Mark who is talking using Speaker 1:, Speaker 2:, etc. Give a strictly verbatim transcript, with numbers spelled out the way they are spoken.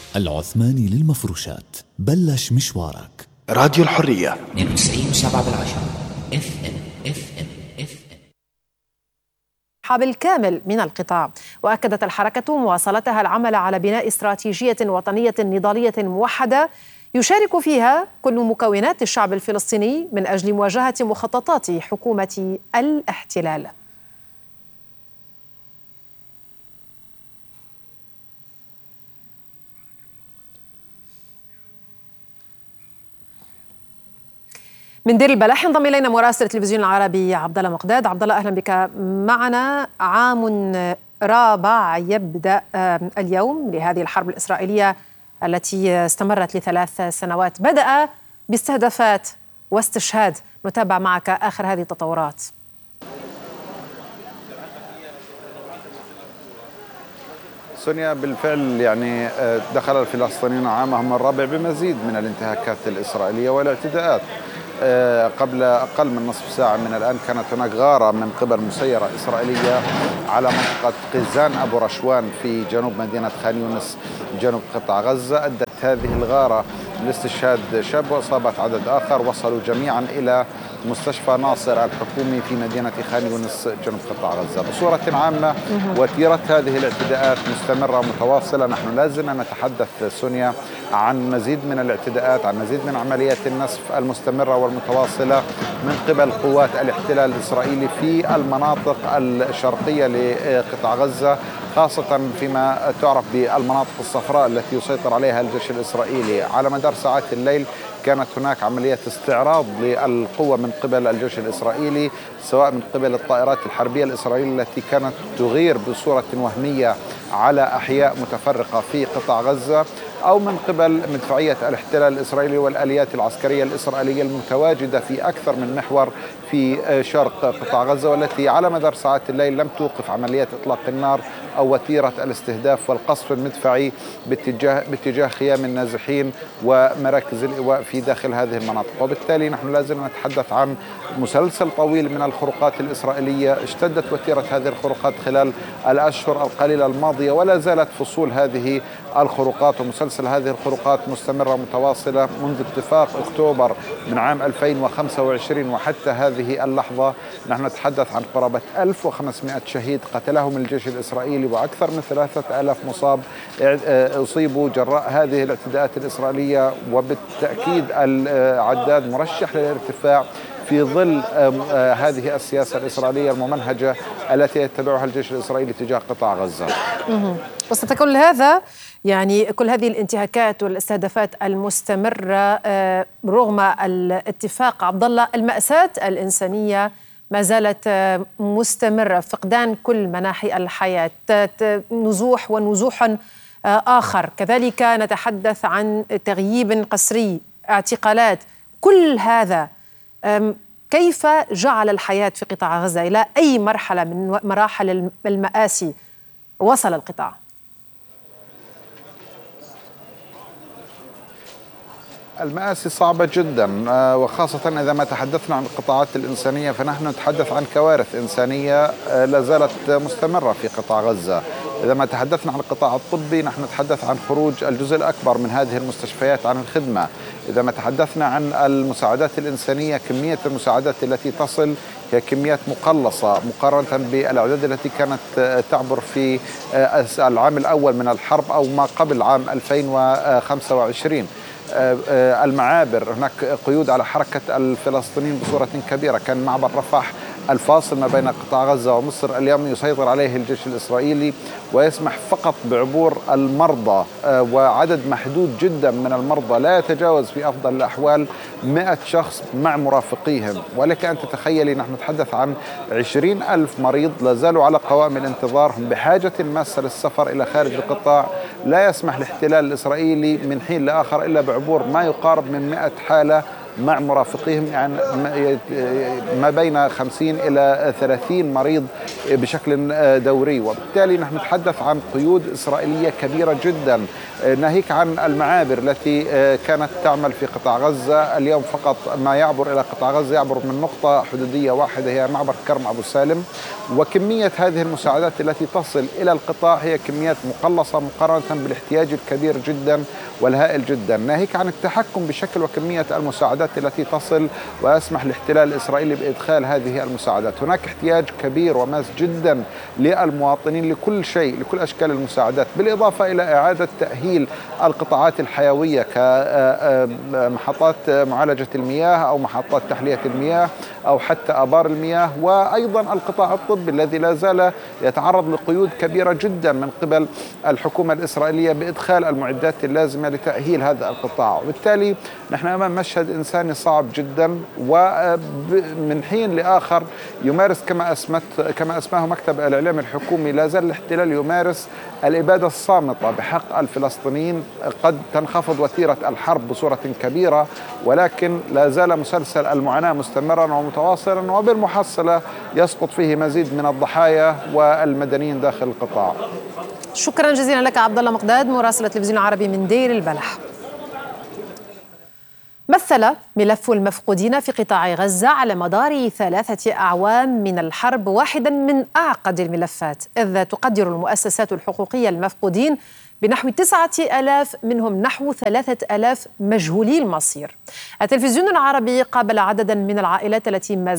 Speaker 1: العثماني للمفروشات، بلش مشوارك.
Speaker 2: راديو الحرية
Speaker 3: اثنين وتسعين وسبعة بالعشرة اف ام اف ام اف ام.
Speaker 4: بالكامل من القطاع. وأكدت الحركة مواصلتها العمل على بناء استراتيجية وطنية نضالية موحدة يشارك فيها كل مكونات الشعب الفلسطيني من أجل مواجهة مخططات حكومة الاحتلال. من دير البلح ينضم الينا مراسل التلفزيون العربي عبد الله مقداد. عبد الله اهلا بك معنا. عام رابع يبدا اليوم لهذه الحرب الاسرائيليه التي استمرت لثلاث سنوات، بدأ باستهدافات واستشهاد. نتابع معك اخر هذه التطورات.
Speaker 5: سونيا، بالفعل يعني دخل الفلسطينيون عامهم الرابع بمزيد من الانتهاكات الإسرائيلية والاعتداءات. قبل أقل من نصف ساعة من الآن كانت هناك غارة من قبل مسيرة إسرائيلية على منطقة قزان أبو رشوان في جنوب مدينة خان يونس جنوب قطاع غزة. أدت هذه الغارة لاستشهاد شاب وإصابة عدد آخر، وصلوا جميعا إلى مستشفى ناصر الحكومي في مدينة خان يونس جنوب قطاع غزة. بصورة عامة وتيرة هذه الاعتداءات مستمرة ومتواصلة. نحن لازم نتحدث سونيا عن مزيد من الاعتداءات، عن مزيد من عمليات النسف المستمرة والمتواصلة من قبل قوات الاحتلال الإسرائيلي في المناطق الشرقية لقطاع غزة، خاصة فيما تعرف بالمناطق الصفراء التي يسيطر عليها الجيش الإسرائيلي. على مدار ساعات الليل كانت هناك عمليات استعراض للقوة من قبل الجيش الإسرائيلي، سواء من قبل الطائرات الحربية الإسرائيلية التي كانت تغير بصورة وهمية على أحياء متفرقة في قطاع غزة، أو من قبل مدفعية الاحتلال الإسرائيلي والآليات العسكرية الإسرائيلية المتواجدة في أكثر من محور في شرق قطاع غزة، والتي على مدار ساعات الليل لم توقف عمليات إطلاق النار أو وتيرة الاستهداف والقصف المدفعي باتجاه, باتجاه خيام النازحين ومراكز الإيواء في داخل هذه المناطق. وبالتالي نحن لازم نتحدث عن مسلسل طويل من الخروقات الإسرائيلية. اشتدت وتيرة هذه الخروقات خلال الأشهر القليلة الماضية، ولا زالت فصول هذه الخروقات ومسلسل هذه الخروقات مستمرة متواصلة منذ اتفاق أكتوبر من عام ألفين وخمسة وعشرين وحتى هذه اللحظة. نحن نتحدث عن قرابة ألف وخمسمائة شهيد قتلهم الجيش الإسرائيلي، وأكثر من ثلاثة آلاف مصاب أصيبوا جراء هذه الاعتداءات الإسرائيلية. وبالتأكيد العداد مرشح للارتفاع في ظل هذه السياسة الإسرائيلية الممنهجة التي يتبعها الجيش الإسرائيلي تجاه قطاع غزة.
Speaker 4: وسط كل هذا، يعني كل هذه الانتهاكات والاستهدافات المستمرة رغم الاتفاق، عبد الله، المأساة الإنسانية ما زالت مستمرة، فقدان كل مناحي الحياة، نزوح ونزوح آخر، كذلك نتحدث عن تغييب قسري، اعتقالات. كل هذا كيف جعل الحياة في قطاع غزة إلى أي مرحلة من مراحل المآسي وصل القطاع؟
Speaker 5: المآسي صعبة جدا، وخاصة إذا ما تحدثنا عن القطاعات الإنسانية فنحن نتحدث عن كوارث إنسانية لا زالت مستمرة في قطاع غزة. إذا ما تحدثنا عن القطاع الطبي نحن نتحدث عن خروج الجزء الأكبر من هذه المستشفيات عن الخدمة. إذا ما تحدثنا عن المساعدات الإنسانية، كمية المساعدات التي تصل هي كميات مقلصة مقارنة بالأعداد التي كانت تعبر في العام الأول من الحرب أو ما قبل عام ألفين وخمسة وعشرين. المعابر، هناك قيود على حركة الفلسطينيين بصورة كبيرة. كان معبر رفح الفاصل ما بين قطاع غزة ومصر اليوم يسيطر عليه الجيش الإسرائيلي ويسمح فقط بعبور المرضى، وعدد محدود جدا من المرضى لا يتجاوز في أفضل الأحوال مئة شخص مع مرافقيهم. ولك أن تتخيلي نحن نتحدث عن عشرين ألف مريض لا زالوا على قوائم الانتظار، هم بحاجة ماسة للسفر إلى خارج القطاع. لا يسمح الاحتلال الإسرائيلي من حين لآخر إلا بعبور ما يقارب من مئة حالة مع مرافقيهم، يعني ما بين خمسين إلى ثلاثين مريض بشكل دوري. وبالتالي نحن نتحدث عن قيود إسرائيلية كبيرة جدا، ناهيك عن المعابر التي كانت تعمل في قطاع غزة. اليوم فقط ما يعبر إلى قطاع غزة يعبر من نقطة حدودية واحدة هي معبر كرم أبو سالم، وكمية هذه المساعدات التي تصل إلى القطاع هي كميات مقلصة مقارنة بالاحتياج الكبير جدا والهائل جدا، ناهيك عن التحكم بشكل وكمية المساعدات التي تصل ويسمح الاحتلال الإسرائيلي بإدخال هذه المساعدات. هناك احتياج كبير وماس جدا للمواطنين لكل شيء، لكل أشكال المساعدات، بالإضافة إلى إعادة تأهيل القطاعات الحيوية كمحطات معالجة المياه أو محطات تحلية المياه أو حتى آبار المياه، وأيضا القطاع الطبي الذي لا زال يتعرض لقيود كبيرة جدا من قبل الحكومة الإسرائيلية بإدخال المعدات اللازمة لتأهيل هذا القطاع. وبالتالي نحن أمام مشهد إنساني صعب جدا، ومن حين لآخر يمارس كما أسمت كما أسماه مكتب الإعلام الحكومي لا زال الاحتلال يمارس الإبادة الصامتة بحق الفلسطينيين. قد تنخفض وتيرة الحرب بصورة كبيرة، ولكن لا زال مسلسل المعاناة مستمرا ومتواصلا، وبالمحصلة يسقط فيه مزيد من الضحايا والمدنيين داخل القطاع.
Speaker 4: شكرا جزيلا لك عبد الله مقداد مراسل التلفزيون العربي من دير البلح. مثل ملف المفقودين في قطاع غزة على مدار ثلاثة أعوام من الحرب واحدا من أعقد الملفات، إذ تقدر المؤسسات الحقوقية المفقودين بنحو تسعة آلاف، منهم نحو ثلاثة آلاف مجهولي المصير. التلفزيون العربي قابل عددا من العائلات التي ما